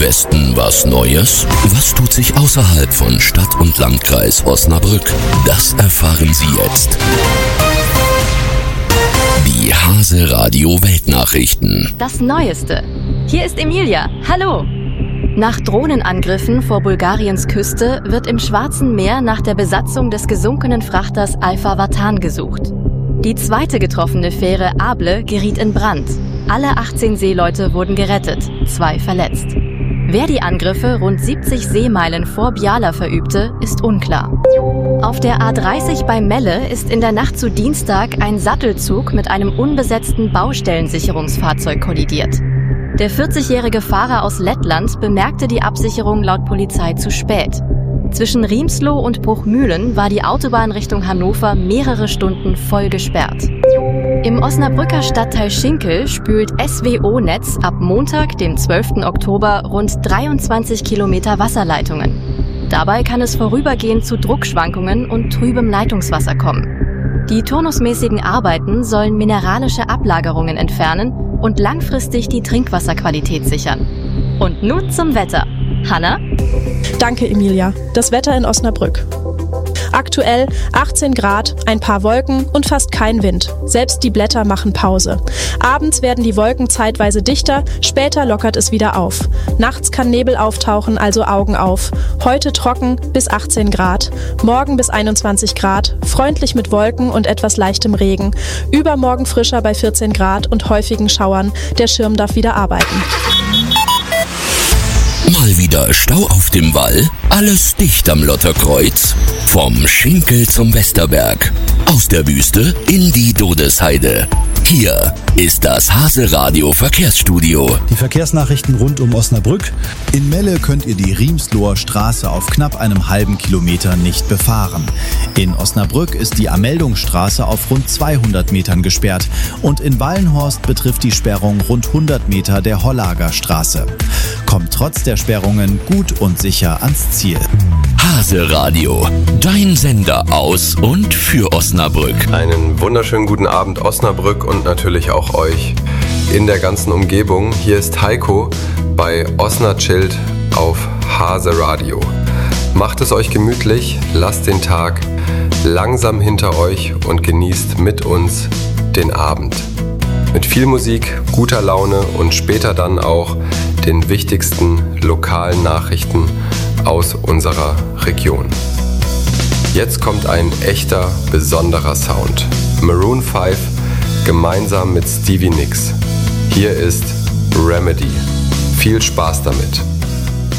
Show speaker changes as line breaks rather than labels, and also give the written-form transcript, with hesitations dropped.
Westen was Neues? Was tut sich außerhalb von Stadt und Landkreis Osnabrück? Das erfahren Sie jetzt. Die Hase Radio Weltnachrichten.
Das Neueste. Hier ist Emilia. Hallo. Nach Drohnenangriffen vor Bulgariens Küste wird im Schwarzen Meer nach der Besatzung des gesunkenen Frachters Alfa Vatan gesucht. Die zweite getroffene Fähre Able geriet in Brand. Alle 18 Seeleute wurden gerettet, 2 verletzt. Wer die Angriffe rund 70 Seemeilen vor Biala verübte, ist unklar. Auf der A30 bei Melle ist in der Nacht zu Dienstag ein Sattelzug mit einem unbesetzten Baustellensicherungsfahrzeug kollidiert. Der 40-jährige Fahrer aus Lettland bemerkte die Absicherung laut Polizei zu spät. Zwischen Riemsloh und Bruchmühlen war die Autobahn Richtung Hannover mehrere Stunden voll gesperrt. Im Osnabrücker Stadtteil Schinkel spült SWO-Netz ab Montag, dem 12. Oktober, rund 23 Kilometer Wasserleitungen. Dabei kann es vorübergehend zu Druckschwankungen und trübem Leitungswasser kommen. Die turnusmäßigen Arbeiten sollen mineralische Ablagerungen entfernen und langfristig die Trinkwasserqualität sichern. Und nun zum Wetter. Hanna?
Danke, Emilia. Das Wetter in Osnabrück. Aktuell 18 Grad, ein paar Wolken und fast kein Wind. Selbst die Blätter machen Pause. Abends werden die Wolken zeitweise dichter, später lockert es wieder auf. Nachts kann Nebel auftauchen, also Augen auf. Heute trocken bis 18 Grad, morgen bis 21 Grad, freundlich mit Wolken und etwas leichtem Regen. Übermorgen frischer bei 14 Grad und häufigen Schauern. Der Schirm darf wieder arbeiten.
Mal wieder Stau auf dem Wall, alles dicht am Lotterkreuz. Vom Schinkel zum Westerberg, aus der Wüste in die Dodesheide. Hier ist das Hase Radio Verkehrsstudio.
Die Verkehrsnachrichten rund um Osnabrück. In Melle könnt ihr die Riemsloher Straße auf knapp einem halben Kilometer nicht befahren. In Osnabrück ist die Ameldungsstraße auf rund 200 Metern gesperrt. Und in Wallenhorst betrifft die Sperrung rund 100 Meter der Hollager Straße. Kommt trotz der Sperrungen gut und sicher ans Ziel.
Hase Radio, dein Sender aus und für Osnabrück.
Einen wunderschönen guten Abend Osnabrück und natürlich auch euch in der ganzen Umgebung. Hier ist Heiko bei Osna Chillt auf Hase Radio. Macht es euch gemütlich, lasst den Tag langsam hinter euch und genießt mit uns den Abend. Mit viel Musik, guter Laune und später dann auch den wichtigsten lokalen Nachrichten aus unserer Region. Jetzt kommt ein echter, besonderer Sound. Maroon 5 gemeinsam mit Stevie Nicks. Hier ist Remedy. Viel Spaß damit.